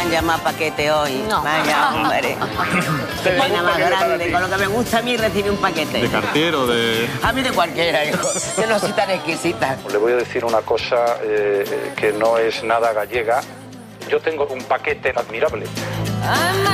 Llama paquete hoy. No. Vaya, hombre. Qué pena más grande. Con lo que me gusta a mí recibir un paquete. ¿De cartero, de...? A mí de cualquiera, hijo. Yo no soy tan exquisita. Le voy a decir una cosa que no es nada gallega. Yo tengo un paquete admirable.